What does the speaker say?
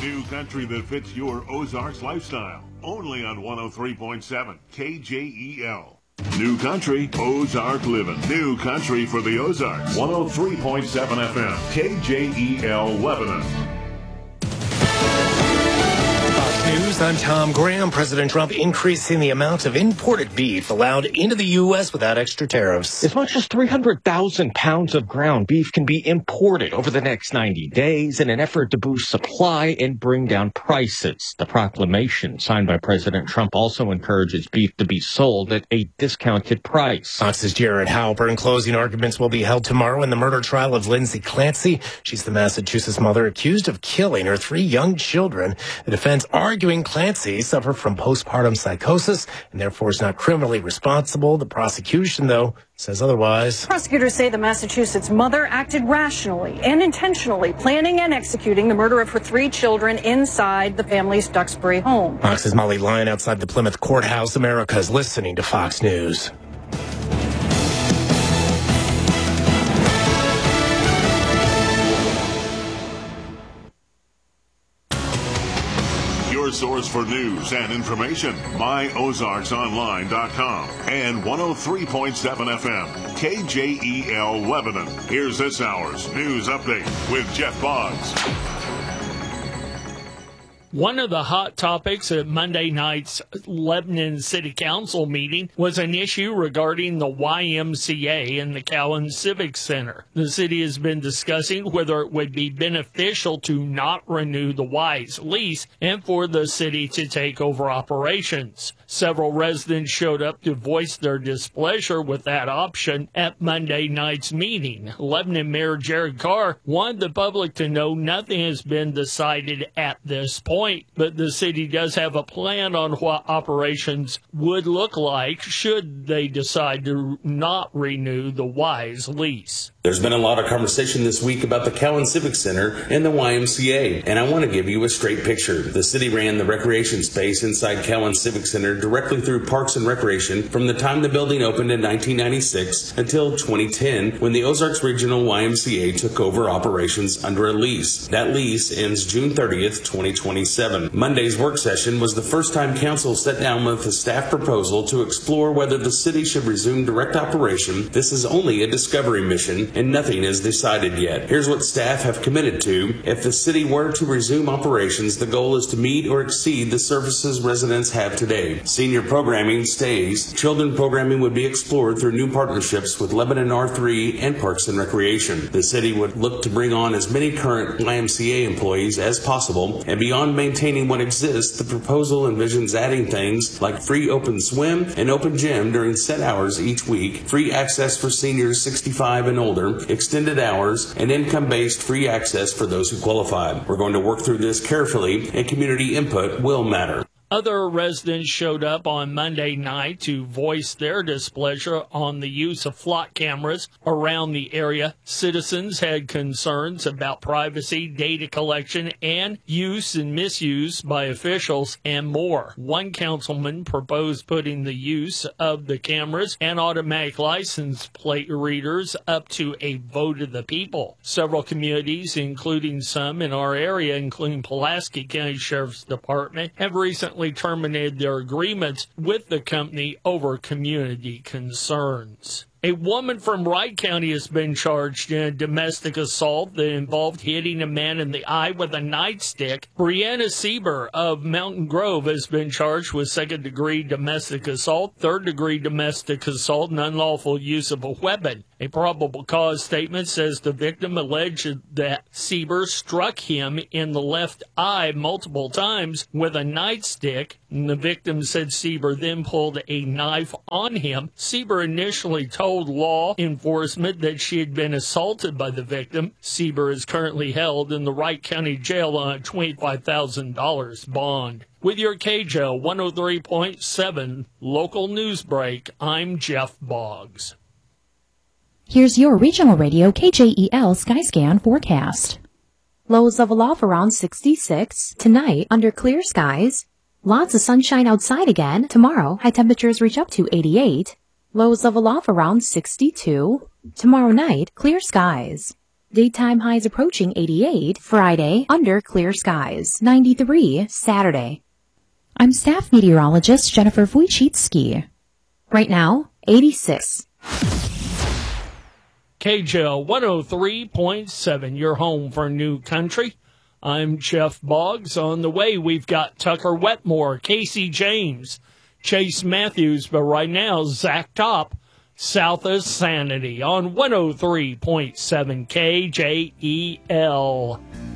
New country that fits your Ozarks lifestyle. Only on 103.7 KJEL. New country, Ozark living. New country for the Ozarks. 103.7 FM, KJEL Lebanon. News, I'm Tom Graham. President Trump increasing the amount of imported beef allowed into the U.S. without extra tariffs. As much as 300,000 pounds of ground beef can be imported over the next 90 days in an effort to boost supply and bring down prices. The proclamation signed by President Trump also encourages beef to be sold at a discounted price. Fox's Jared Halpern. Closing arguments will be held tomorrow in the murder trial of Lindsay Clancy. She's the Massachusetts mother accused of killing her 3 young children. The defense arguing Clancy suffered from postpartum psychosis and therefore is not criminally responsible. The prosecution, though, says otherwise. Prosecutors say the Massachusetts mother acted rationally and intentionally, planning and executing the murder of her 3 children inside the family's Duxbury home. Fox's Molly Lyon outside the Plymouth courthouse. America is listening to Fox News. Your source for news and information. MyOzarksOnline.com and 103.7 FM, KJEL Lebanon. Here's this hour's news update with Jeff Boggs. One of the hot topics at Monday night's Lebanon City Council meeting was an issue regarding the YMCA and the Cowan Civic Center. The city has been discussing whether it would be beneficial to not renew the Y's lease and for the city to take over operations. Several residents showed up to voice their displeasure with that option at Monday night's meeting. Lebanon Mayor Jared Carr wanted the public to know nothing has been decided at this point, but the city does have a plan on what operations would look like should they decide to not renew the Y's lease. There's been a lot of conversation this week about the Cowan Civic Center and the YMCA, and I want to give you a straight picture. The city ran the recreation space inside Cowan Civic Center directly through Parks and Recreation from the time the building opened in 1996 until 2010, when the Ozarks Regional YMCA took over operations under a lease. That lease ends June 30th, 2027. Monday's work session was the first time council sat down with a staff proposal to explore whether the city should resume direct operation. This is only a discovery mission, and nothing is decided yet. Here's what staff have committed to. If the city were to resume operations, the goal is to meet or exceed the services residents have today. Senior programming stays. Children programming would be explored through new partnerships with Lebanon R3 and Parks and Recreation. The city would look to bring on as many current YMCA employees as possible, and beyond maintaining what exists, the proposal envisions adding things like free open swim and open gym during set hours each week, free access for seniors 65 and older, extended hours, and income-based free access for those who qualify. We're going to work through this carefully, and community input will matter. Other residents showed up on Monday night to voice their displeasure on the use of flock cameras around the area. Citizens had concerns about privacy, data collection, and use and misuse by officials, and more. One councilman proposed putting the use of the cameras and automatic license plate readers up to a vote of the people. Several communities, including some in our area, including Pulaski County Sheriff's Department, have recently terminated their agreements with the company over community concerns. A woman from Wright County has been charged in a domestic assault that involved hitting a man in the eye with a nightstick. Brianna Sieber of Mountain Grove has been charged with second-degree domestic assault, third-degree domestic assault, and unlawful use of a weapon. A probable cause statement says the victim alleged that Sieber struck him in the left eye multiple times with a nightstick, and the victim said Sieber then pulled a knife on him. Sieber initially told law enforcement that she had been assaulted by the victim. Sieber is currently held in the Wright County Jail on a $25,000 bond. With your KJL 103.7 local news break, I'm Jeff Boggs. Here's your regional radio KJEL Skyscan forecast. Lows level off around 66. Tonight, under clear skies. Lots of sunshine outside again. Tomorrow, high temperatures reach up to 88. Lows level off around 62. Tomorrow night, clear skies. Daytime highs approaching 88 Friday under clear skies. 93 Saturday. I'm staff meteorologist Jennifer Wojcicki. Right now, 86. KJL 103.7, your home for New Country. I'm Jeff Boggs. On the way, we've got Tucker Wetmore, Casey James, Chase Matthews, but right now, Zach Top, South of Sanity on 103.7 KJEL.